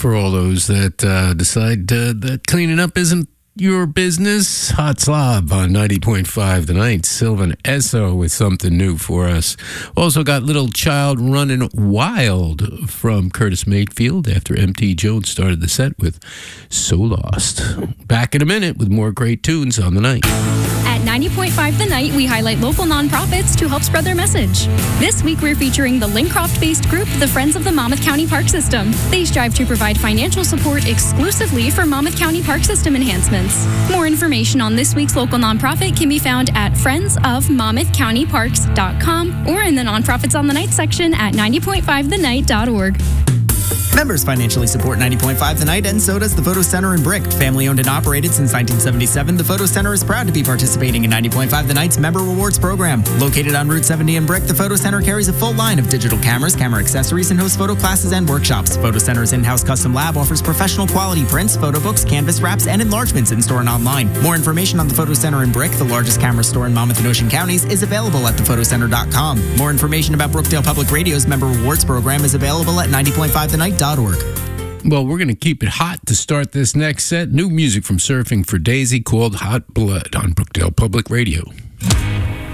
for all those that decide that cleaning up isn't your business. Hot Slob on 90.5 tonight. Sylvan Esso with something new for us. Also got Little Child Running Wild from Curtis Mayfield after MT Jones started the set with So Lost. Back in a minute with more great tunes on the night. At 90.5 The Night, we highlight local nonprofits to help spread their message. This week, we're featuring the Lincroft-based group, the Friends of the Monmouth County Park System. They strive to provide financial support exclusively for Monmouth County Park System enhancements. More information on this week's local nonprofit can be found at friendsofmonmouthcountyparks.com or in the Nonprofits on the Night section at 90.5thenight.org. Members financially support 90.5 The Night, and so does the Photo Center in Brick. Family owned and operated since 1977, the Photo Center is proud to be participating in 90.5 The Night's Member Rewards program. Located on Route 70 in Brick, the Photo Center carries a full line of digital cameras, camera accessories, and hosts photo classes and workshops. Photo Center's in-house custom lab offers professional quality prints, photo books, canvas wraps, and enlargements in-store and online. More information on the Photo Center in Brick, the largest camera store in Monmouth and Ocean counties, is available at thephotoCenter.com. More information about Brookdale Public Radio's Member Rewards program is available at 90.5thenight.org. Well, we're going to keep it hot to start this next set. New music from Surfing for Daisy called Hot Blood on Brookdale Public Radio.